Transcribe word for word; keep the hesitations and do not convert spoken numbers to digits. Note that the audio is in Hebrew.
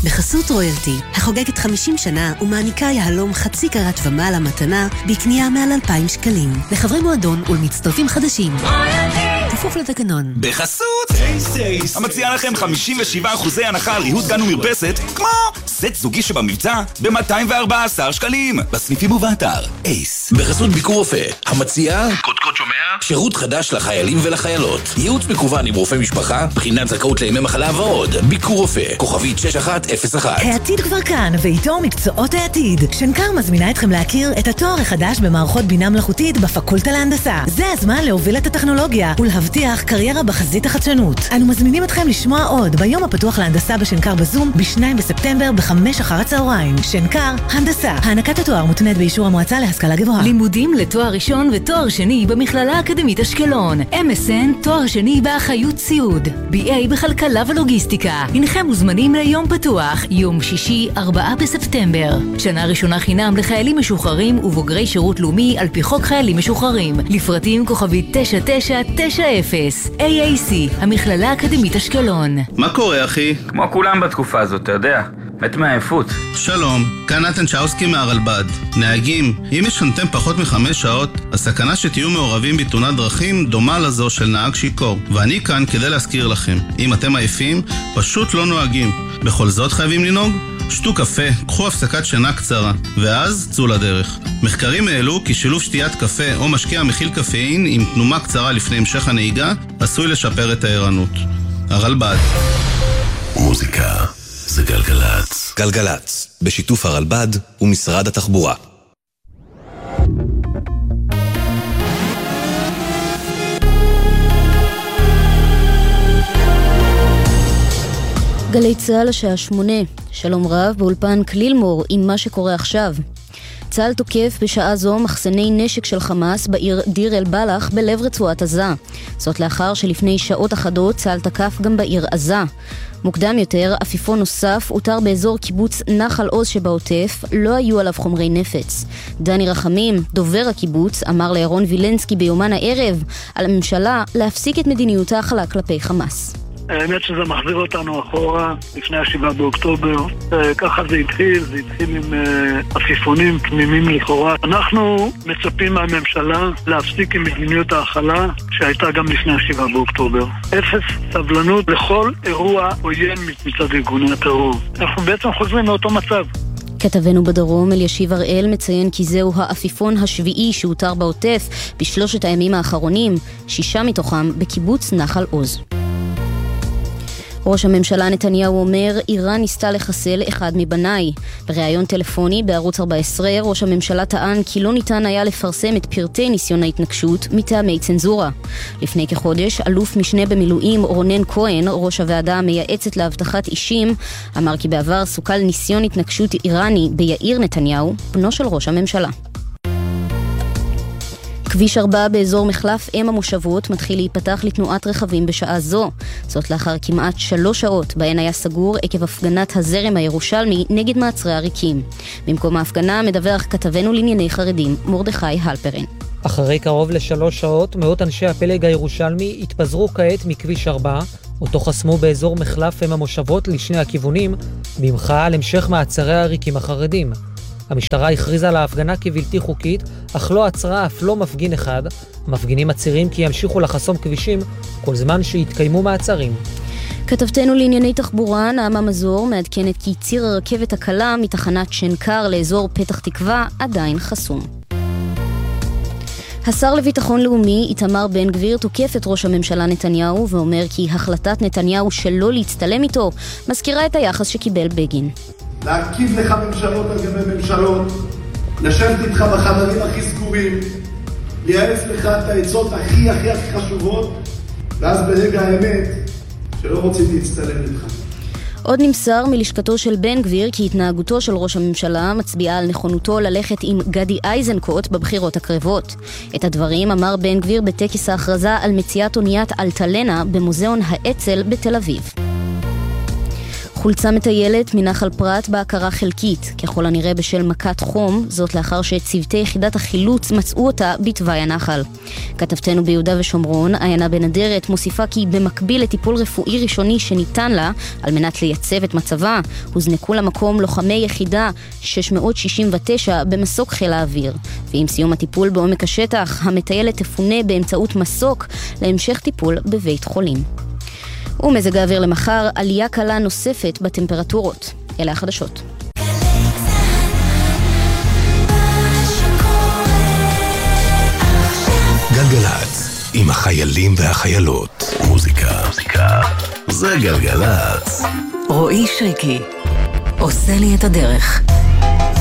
בחסות רויאלטי, החוגגת חמישים שנה ומעניקה יהלום חצי קרת ומעלה מתנה בקנייה מעל אלפיים שקלים. לחברי מועדון ולמצטרפים חדשים. כפוף לתקנון. בחסות טייס טייס, המציעה לכם חמישים ושבעה אחוזי הנחה על ריהוט גן ומרפסת, כמו סט זוגי שבמבצע ב-מאתיים וארבעה עשר שקלים. בסניפים ובאתר אייס. בחסות ביקור רופא, המציעה קודקוד שומע? שירות חדש לחיילים ולחיילות, ייעוץ מקוון עם רופא משפחה, בחינת זכאות לימי מחלה ועוד. ביקור רופא, כוכבית שש אחת אפס אחת. העתיד כבר כאן, ואיתו מקצועות העתיד. שנקר מזמינה אתכם להכיר את התואר החדש במערכות בינה מלאכותית בפקולטה להנדסה. זה הזמן להוביל את הטכנולוגיה ולהבטיח קריירה בחזית החדשנות. אנו מזמינים אתכם לשמוע עוד ביום הפתוח להנדסה בשנקר בזום ב-שניים בספטמבר בחמש אחר הצהריים. שנקר, הנדסה. הענקת התואר מותנית באישור המועצה להשכלה גבוהה. לימודים לתואר ראשון ותואר שני במכללה האקדמית אשקלון. אם אס אן תואר שני באחריות ציוד. בי איי בכלכלה ולוגיסטיקה. הנכם מוזמנים ליום פתוח, יום שישי, ארבעה בספטמבר. שנה ראשונה חינם לחיילים משוחררים ובוגרי שירות לאומי על פי חוק חיילים משוחררים. לפרטים כוכבית תשע תשע תשע אפס. איי איי סי, המכללה האקדמית אשקלון. מה קורה, אחי? כמו כולם בתקופה הזאת, אתה יודע. מת מהעייפות. שלום, כאן נתן צ'אוסקי מהרלב"ד. נהגים, אם ישנתם פחות מחמש שעות, הסכנה שתהיו מעורבים בתאונת דרכים דומה לזו של נהג שיכור. ואני כאן כדי להזכיר לכם, אם אתם עייפים, פשוט לא נוהגים. בכל זאת חייבים לנהוג? שתו קפה, קחו הפסקת שינה קצרה, ואז צאו לדרך. מחקרים העלו כי שילוב שתיית קפה או משקה מכיל קפאין עם תנומה קצרה לפני המשך הנהיגה, עשוי לשפר את הערנות. הרלב"ד. מוזיקה זה גלגלץ. גלגלץ, בשיתוף הרלב"ד ומשרד התחבורה. גלי צהל השעה שמונה, שלום רב באולפן כלילמור עם מה שקורה עכשיו. צהל תוקף בשעה זו מחסני נשק של חמאס בעיר דיר אל בלח בלב רצועת עזה. זאת לאחר שלפני שעות אחדות צהל תקף גם בעיר עזה. מוקדם יותר, עפיפון נוסף הותר באזור קיבוץ נחל עוז שבעוטף, לא היו עליו חומרי נפץ. דני רחמים, דובר הקיבוץ, אמר לירון וילנסקי ביומן הערב על הממשלה להפסיק את מדיניותה החלה כלפי חמאס. האמת שזה מחזיר אותנו אחורה לפני השבעה באוקטובר. ככה זה התחיל, זה התחיל עם עפיפונים תמימים לכאורה. אנחנו מצפים מהממשלה להפסיק עם מדיניות ההכלה שהייתה גם לפני השבעה באוקטובר. אפס סבלנות לכל אירוע עוין מצד ארגוני הטרור. אנחנו בעצם חוזרים לאותו מצב. כתבנו בדרום אלישיב הראל מציין כי זהו העפיפון השביעי שהותר בעוטף בשלושת הימים האחרונים, שישה מתוכם בקיבוץ נחל עוז. ראש הממשלה נתניהו אומר, איראן ניסתה לחסל אחד מבניי. בריאיון טלפוני בערוץ ארבע עשרה, ראש הממשלה טען כי לא ניתן היה לפרסם את פרטי ניסיון ההתנקשות מטעמי צנזורה. לפני כחודש, אלוף משנה במילואים רונן כהן, ראש הוועדה המייעצת להבטחת אישים, אמר כי בעבר סוכל ניסיון התנקשות איראני ביאיר נתניהו, בנו של ראש הממשלה. כביש ארבע באזור מחלף אם המושבות מתחיל להיפתח לתנועת רכבים בשעה זו. זאת לאחר כמעט שלוש שעות בהן היה סגור עקב הפגנת הזרם הירושלמי נגד מעצרי עריקים. במקום ההפגנה מדווח כתבנו לענייני חרדים מרדכי הלפרין. אחרי קרוב לשלוש שעות מאות אנשי הפלג הירושלמי התפזרו כעת מכביש ארבע, אותו חסמו באזור מחלף אם המושבות לשני הכיוונים, במחאה על המשך מעצרי העריקים החרדים. המשטרה הכריזה על ההפגנה כבלתי חוקית, אך לא עצרה אף לא מפגין אחד. מפגינים מצירים כי ימשיכו לחסום כבישים כל זמן שיתקיימו מעצרים. כתבתנו לענייני תחבורה נעמה מזור מעדכנת כי ציר הרכבת הקלה מתחנת שנקר לאזור פתח תקווה עדיין חסום. השר לביטחון לאומי איתמר בן גביר תוקף את ראש הממשלה נתניהו ואומר כי החלטת נתניהו שלא להצטלם איתו מזכירה את היחס שקיבל בגין. להרכיב לך ממשלות על גבי ממשלות, לשבת איתך בחדרים הכי סגורים, לייעץ לך את העצות הכי הכי הכי חשובות, ואז ברגע האמת שלא רוצים להצטלם איתך. עוד נמסר מלשכתו של בן גביר כי התנהגותו של ראש הממשלה מצביעה על נכונותו ללכת עם גדי איזנקוט בבחירות הקרבות. את הדברים אמר בן גביר בטקס ההכרזה על מציאת אוניית אלטלנה במוזיאון האצ"ל בתל אביב. חולצה מטיילת מנחל פרת בהכרה חלקית, ככל הנראה בשל מכת חום, זאת לאחר שצוותי יחידת החילוץ מצאו אותה בתוואי הנחל. כתבתנו ביהודה ושומרון, עיינה בנדרת, מוסיפה כי במקביל לטיפול רפואי ראשוני שניתן לה, על מנת לייצב את מצבה, הוזנקו למקום לוחמי יחידה שש מאות שישים ותשע במסוק חיל האוויר. ועם סיום הטיפול בעומק השטח, המטיילת תפונה באמצעות מסוק להמשך טיפול בבית חולים. ומזג האוויר למחר, עלייה קלה נוספת בטמפרטורות. אלה החדשות. גלגלץ, עם החיילים והחיילות. מוזיקה. מוזיקה. זה גלגלץ. רועי שריקי. עושה לי את הדרך.